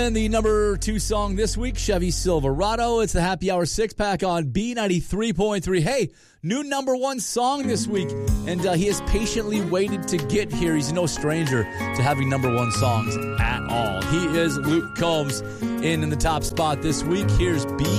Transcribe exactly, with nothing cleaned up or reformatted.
And the number two song this week, Chevy Silverado. It's the Happy Hour six-pack on B ninety-three point three. Hey, new number one song this week, and uh, he has patiently waited to get here. He's no stranger to having number one songs at all. He is Luke Combs in, in the top spot this week. Here's B